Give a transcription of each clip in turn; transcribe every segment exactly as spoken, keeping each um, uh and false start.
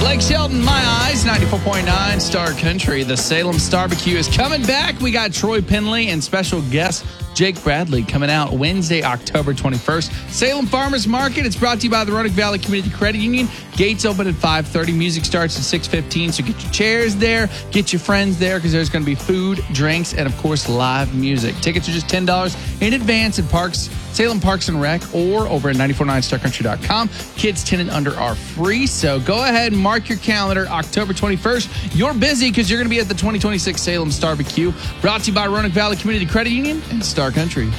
Blake Shelton, My Eyes, ninety-four point nine Star Country. The Salem Starbecue is coming back. We got Troy Penley and special guest Jake Bradley coming out Wednesday, October twenty-first. Salem Farmers Market. It's brought to you by the Roanoke Valley Community Credit Union. Gates open at five thirty. Music starts at six fifteen. So get your chairs there. Get your friends there because there's going to be food, drinks, and, of course, live music. Tickets are just ten dollars in advance at Parks, Salem Parks and Rec or over at nine four nine star country dot com. Kids ten and under are free. So go ahead and mark your calendar. October twenty-first. You're busy because you're going to be at the twenty twenty-six Salem Starbecue. Brought to you by Roanoke Valley Community Credit Union and Star Country.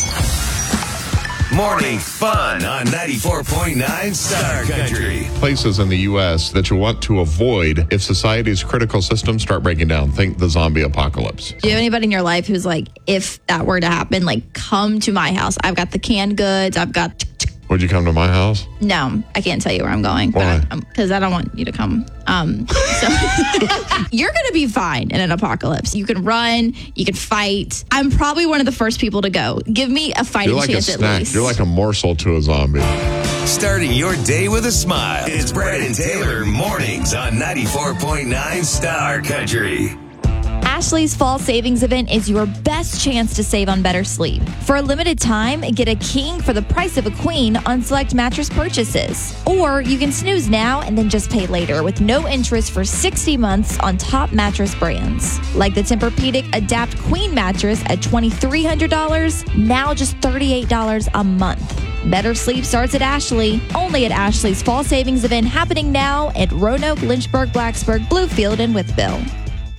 Morning fun on ninety-four point nine Star Country. Places in the U S that you want to avoid if society's critical systems start breaking down. Think the zombie apocalypse. Do you have anybody in your life who's like, if that were to happen, like, come to my house? I've got the canned goods. I've got... Would you come to my house? No, I can't tell you where I'm going. Why? Because I don't want you to come. Um, so you're going to be fine in an apocalypse. You can run. You can fight. I'm probably one of the first people to go. Give me a fighting You're like chance a at snack. least. You're like a morsel to a zombie. Starting your day with a smile. It's Brandon Taylor mornings on ninety-four point nine Star Country. Ashley's Fall Savings Event is your best chance to save on better sleep. For a limited time, get a king for the price of a queen on select mattress purchases. Or you can snooze now and then just pay later with no interest for sixty months on top mattress brands. Like the Tempur-Pedic Adapt Queen mattress at twenty-three hundred dollars, now just thirty-eight dollars a month. Better sleep starts at Ashley. Only at Ashley's Fall Savings Event happening now at Roanoke, Lynchburg, Blacksburg, Bluefield, and Wytheville.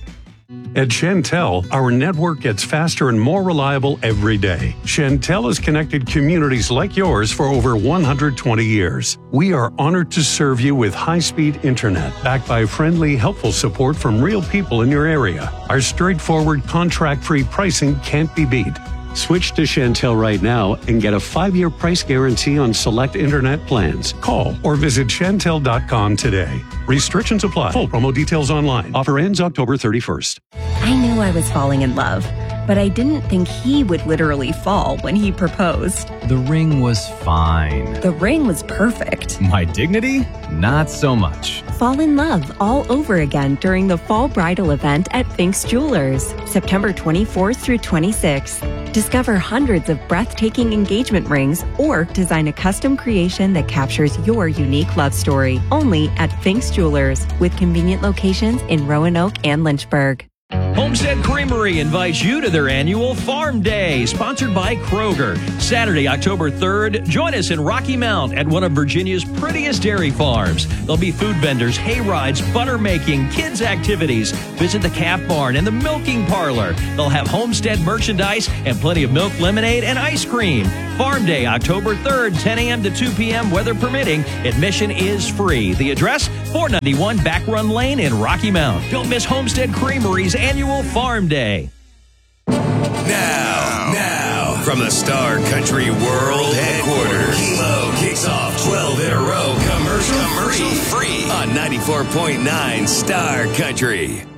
At Chantel, our network gets faster and more reliable every day. Chantel has connected communities like yours for over one hundred twenty years. We are honored to serve you with high-speed internet, backed by friendly, helpful support from real people in your area. Our straightforward, contract-free pricing can't be beat. Switch to Chantel right now and get a five-year price guarantee on select internet plans. Call or visit Chantel dot com today. Restrictions apply. Full promo details online. Offer ends October thirty-first. I knew I was falling in love, but I didn't think he would literally fall when he proposed. The ring was fine. The ring was perfect. My dignity? Not so much. Fall in love all over again during the Fall Bridal event at Fink's Jewelers, September twenty-fourth through twenty-sixth. Discover hundreds of breathtaking engagement rings or design a custom creation that captures your unique love story. Only at Fink's Jewelers, with convenient locations in Roanoke and Lynchburg. Homestead Creamery invites you to their annual Farm Day, sponsored by Kroger. Saturday, October third, join us in Rocky Mount at one of Virginia's prettiest dairy farms. There'll be food vendors, hay rides, butter making, kids activities. Visit the calf barn and the milking parlor. They'll have homestead merchandise and plenty of milk, lemonade, and ice cream. Farm Day, October third, ten a.m. to two p.m., weather permitting. Admission is free. The address, four ninety-one Backrun Lane in Rocky Mount. Don't miss Homestead Creamery's annual Farm Day. Now, now, from the Star Country World Headquarters, Kilo kicks off twelve in a row commercial, commercial free on ninety-four point nine Star Country.